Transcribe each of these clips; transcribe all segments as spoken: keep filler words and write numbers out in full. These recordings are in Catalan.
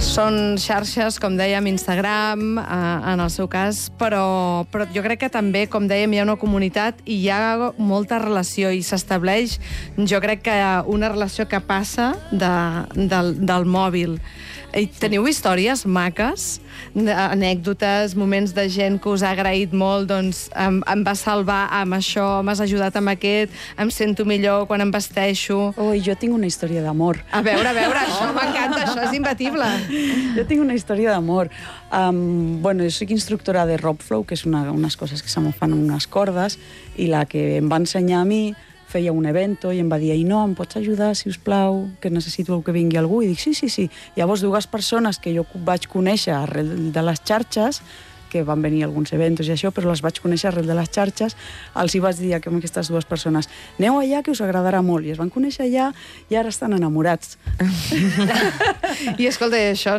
Són xarxes, com dèiem, Instagram, eh, en el seu cas, però, però jo crec que també, com dèiem, hi ha una comunitat i hi ha molta relació i s'estableix, jo crec que una relació que passa de, del, del mòbil. I teniu històries maques, anècdotes, moments de gent que us ha agraït molt, doncs em, em va salvar amb això, m'has ajudat amb aquest, em sento millor quan em vesteixo. Ui, jo tinc una història d'amor. A veure, a veure, això m'encanta, això és imbatible. Jo tinc una història d'amor. Um, bueno, jo soc instructora de rope flow, que és una, unes coses que se me fan amb unes cordes, i la que em va ensenyar a mi feia un evento i em va dir, i no, em pots ajudar, si us plau, que necessito que vingui algú? I dic, sí, sí, sí. Llavors, dues persones que jo vaig conèixer arrel de les xarxes, que van venir alguns eventos i això, però les vaig conèixer arrel de les xarxes, els hi vaig dir a aquestes dues persones, aneu allà que us agradarà molt, i es van conèixer allà i ara estan enamorats. I escolta, això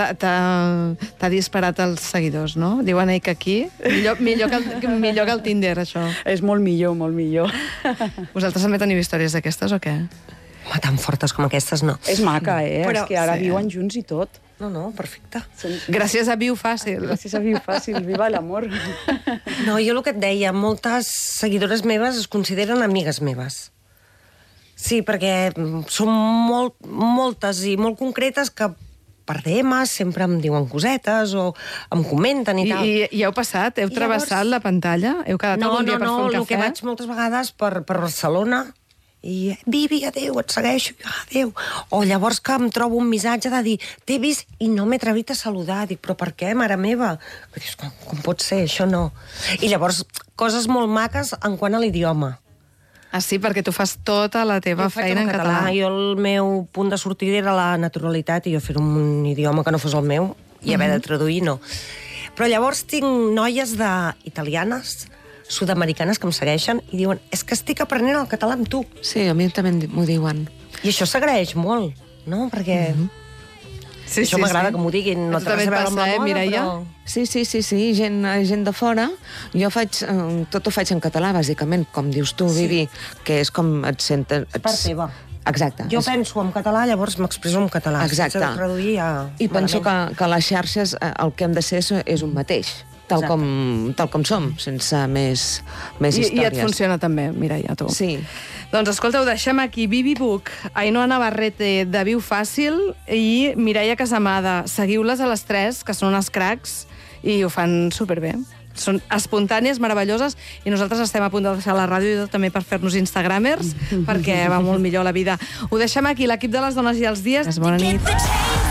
t'ha disparat els seguidors, no? Diuen que aquí, millor, millor, que el, millor que el Tinder, això. És molt millor, molt millor. Vosaltres també teniu històries d'aquestes o què? Home, tan fortes com aquestes, no. És maca, eh? Però, és que ara sí. viuen junts i tot. No, no, perfecte. Gràcies a Viu Fàcil. Gràcies a Viu Fàcil, viva l'amor. No, jo el que et deia, moltes seguidores meves es consideren amigues meves. Sí, perquè són molt, moltes i molt concretes que per D Ms sempre em diuen cosetes o em comenten i, I tal. I, i heu passat? Heu I travessat llavors... la pantalla? Heu quedat no, algun dia no, per no, fer un el que cafè? vaig moltes vegades per, per Barcelona i Vivi, adéu, et segueixo, adéu. O llavors que em trobo un missatge de dir, t'he vist i no m'he atrevit a saludar. Dic, però per què, mare meva? Dius, com, com pot ser, això no. I llavors, coses molt maques en quant a l'idioma. Ah, sí, perquè tu fas tota la teva feina en català. català. Jo el meu punt de sortida era la naturalitat i jo fer un idioma que no fos el meu i haver de traduir, no. Però llavors tinc noies de italianes, sud-americanes que em segueixen i diuen, és que estic aprenent el català amb tu. Sí, a mi també m'ho diuen. I això s'agraeix molt, no? Perquè Mm-hmm. Sí, això sí, m'agrada sí. que m'ho diguin. No A tu té res també a et veure amb la passa, eh, moda, Mireia? però... Sí, sí, sí, sí, gent, gent de fora. Jo faig, eh, tot ho faig en català, bàsicament, com dius tu, Sí. Vivi, que és com et sentes... Et... Per teva. Exacte. Jo és... penso en català, llavors m'expresso en català. Exacte. Si s'ha de traduir, ja... I penso que, malament. que les xarxes eh, el que hem de ser és, és un mateix, tal com, tal com som, sense més, més I, I històries. et funciona també, Mireia, tu. Sí. Doncs escolta, ho deixem aquí. Vivi Buch, Ainhoa Navarrete, de Viu Fàcil i Mireia Casamada. Seguiu-les a les tres, que són unes cracs, i ho fan superbé. Són espontànies, meravelloses, i nosaltres estem a punt de deixar la ràdio també per fer-nos instagramers, perquè va molt millor la vida. Ho deixem aquí, l'equip de les dones i els dies. Bona nit.